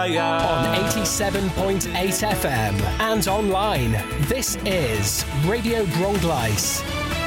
On 87.8 FM and online, this is Radio Bronglice.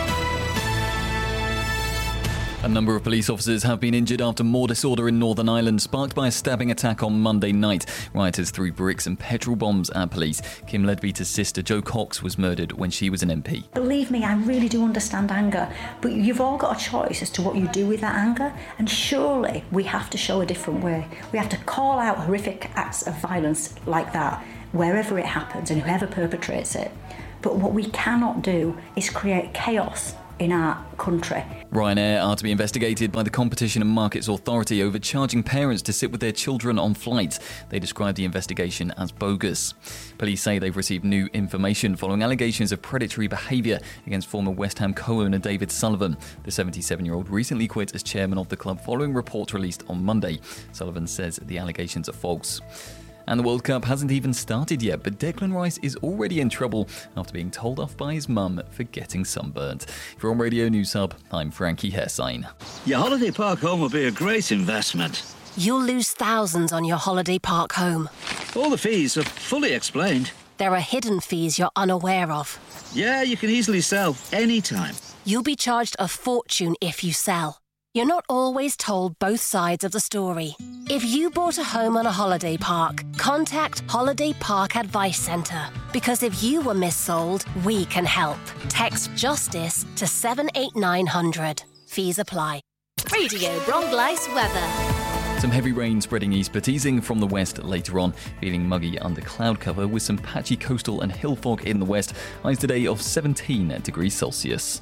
A number of police officers have been injured after more disorder in Northern Ireland, sparked by a stabbing attack on Monday night. Rioters threw bricks and petrol bombs at police. Kim Leadbeater's sister, Jo Cox, was murdered when she was an MP. Believe me, I really do understand anger, but you've all got a choice as to what you do with that anger, and surely we have to show a different way. We have to call out horrific acts of violence like that, wherever it happens and whoever perpetrates it. But what we cannot do is create chaos in our country. Ryanair are to be investigated by the Competition and Markets Authority over charging parents to sit with their children on flights. They describe the investigation as bogus. Police say they've received new information following allegations of predatory behaviour against former West Ham co-owner David Sullivan. The 77-year-old recently quit as chairman of the club following reports released on Monday. Sullivan says the allegations are false. And the World Cup hasn't even started yet, but Declan Rice is already in trouble after being told off by his mum for getting sunburnt. From Radio News Hub, I'm Frankie Hersign. Your holiday park home will be a great investment. You'll lose thousands on your holiday park home. All the fees are fully explained. There are hidden fees you're unaware of. Yeah, you can easily sell anytime. You'll be charged a fortune if you sell. You're not always told both sides of the story. If you bought a home on a holiday park, contact Holiday Park Advice Centre. Because if you were missold, we can help. Text JUSTICE to 78900. Fees apply. Radio Bronglice weather. Some heavy rain spreading east but easing from the west later on, feeling muggy under cloud cover with some patchy coastal and hill fog in the west. Highs today of 17 degrees Celsius.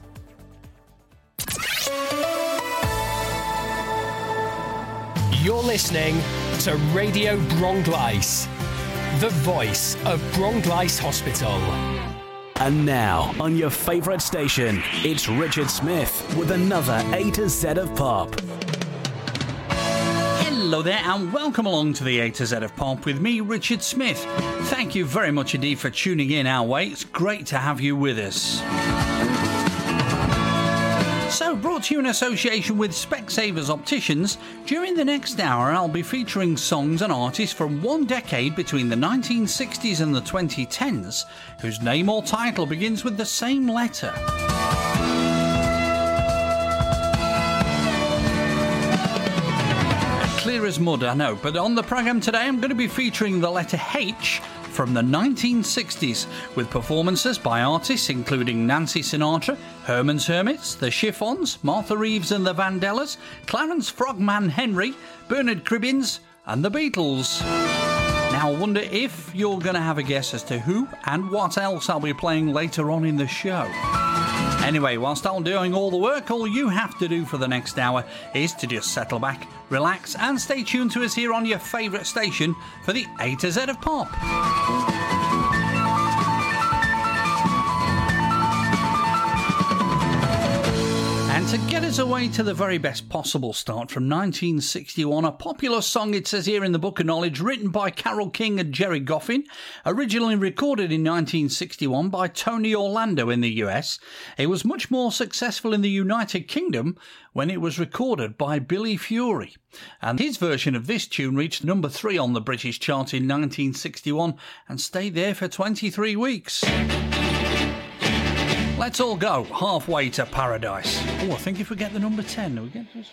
You're listening to Radio Bronglice, the voice of Bronglice Hospital. And now, on your favourite station, it's Richard Smith with another A to Z of Pop. Hello there and welcome along to the A to Z of Pop with me, Richard Smith. Thank you very much indeed for tuning in our way. It's great to have you with us. So, brought to you in association with Specsavers Opticians, during the next hour I'll be featuring songs and artists from one decade between the 1960s and the 2010s, whose name or title begins with the same letter. Clear as mud, I know, but on the programme today I'm going to be featuring the letter H from the 1960s, with performances by artists including Nancy Sinatra, Herman's Hermits, The Chiffons, Martha Reeves and the Vandellas, Clarence Frogman Henry, Bernard Cribbins and the Beatles. Now I wonder if you're going to have a guess as to who and what else I'll be playing later on in the show. Anyway, whilst I'm doing all the work, all you have to do for the next hour is to just settle back, relax and stay tuned to us here on your favourite station for the A to Z of Pop. And to get us away to the very best possible start from 1961, a popular song, it says here in the Book of Knowledge, written by Carole King and Jerry Goffin, originally recorded in 1961 by Tony Orlando in the US. It was much more successful in the United Kingdom when it was recorded by Billy Fury. And his version of this tune reached number 3 on the British chart in 1961 and stayed there for 23 weeks. Let's all go halfway to paradise. Oh, I think if we get the number 10, do we get this?